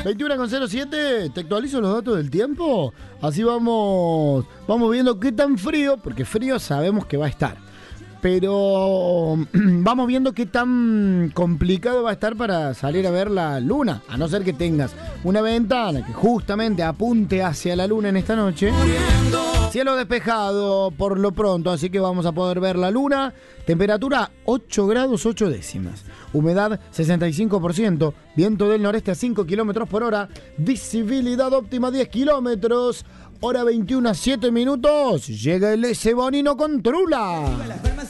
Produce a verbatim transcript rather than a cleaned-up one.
veintiuno con cero siete, te actualizo los datos del tiempo. Así vamos, vamos viendo qué tan frío, porque frío sabemos que va a estar. Pero vamos viendo qué tan complicado va a estar para salir a ver la luna. A no ser que tengas una ventana que justamente apunte hacia la luna en esta noche. Cielo despejado por lo pronto, así que vamos a poder ver la luna. Temperatura ocho grados ocho décimas. Humedad sesenta y cinco por ciento. Viento del noreste a cinco kilómetros por hora. Visibilidad óptima diez kilómetros. Hora veintiuno a siete minutos. Llega el S. Bonino con Trula.